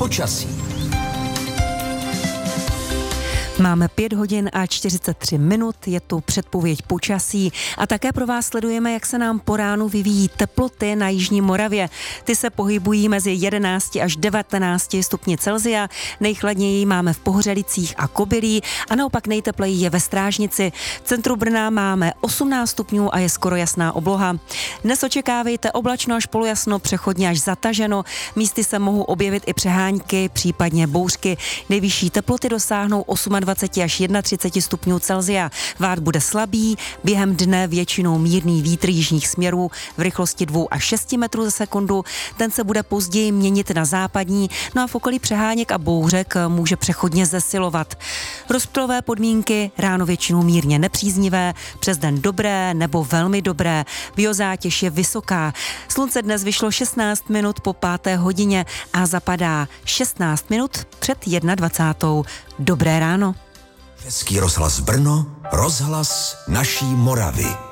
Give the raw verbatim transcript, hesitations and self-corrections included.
počasí. Máme pět hodin a čtyřicet tři minut, je tu předpověď počasí a také pro vás sledujeme, jak se nám po ránu vyvíjí teploty na jižní Moravě. Ty se pohybují mezi jedenácti až devatenácti stupni Celsia, nejchladněji máme v Pohořelicích a Kobylí a naopak nejtepleji je ve Strážnici. V centru Brna máme osmnáct stupňů a je skoro jasná obloha. Dnes očekávejte oblačno až polojasno, přechodně až zataženo, místy se mohou objevit i přehánky, případně bouřky. Nejvyšší teploty dosáhnou dvacet osm až třicet jedna stupňů Celsia. Vát bude slabý, během dne většinou mírný vítr jižních směrů v rychlosti dva až šest metrů za sekundu. Ten se bude později měnit na západní, no a v okolí přeháněk a bouřek může přechodně zesilovat. Rozptylové podmínky ráno většinou mírně nepříznivé, přes den dobré nebo velmi dobré. Biozátěž je vysoká. Slunce dnes vyšlo šestnáct minut po páté hodině a zapadá šestnáct minut před dvacátou první. Dobré ráno. Český rozhlas Brno, rozhlas naší Moravy.